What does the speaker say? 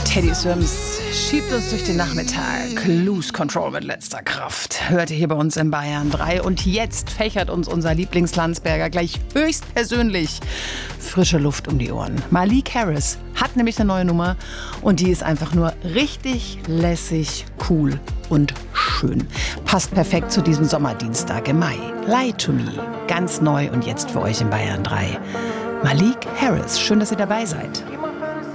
Teddy Swims schiebt uns durch den Nachmittag. Lose Control mit letzter Kraft. Hört ihr hier bei uns in Bayern 3. Und jetzt fächert uns unser Lieblingslandsberger gleich höchstpersönlich frische Luft um die Ohren. Malik Harris hat nämlich eine neue Nummer und die ist einfach nur richtig lässig, cool und schön. Passt perfekt zu diesem Sommerdienstag im Mai. Lie to Me. Ganz neu und jetzt für euch in Bayern 3. Malik Harris, schön, dass ihr dabei seid.